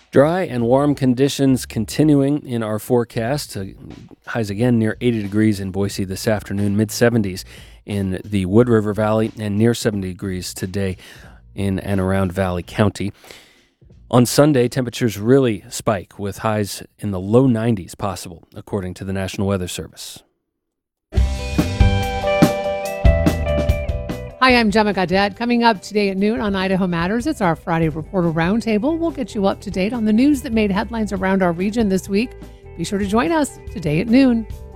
Dry and warm conditions continuing in our forecast. Highs again near 80 degrees in Boise this afternoon, mid-70s in the Wood River Valley, and near 70 degrees today in and around Valley County. On Sunday, temperatures really spike with highs in the low 90s possible, according to the National Weather Service. Hi, I'm Gemma Gaudette. Coming up today at noon on Idaho Matters, it's our Friday Reporter Roundtable. We'll get you up to date on the news that made headlines around our region this week. Be sure to join us today at noon.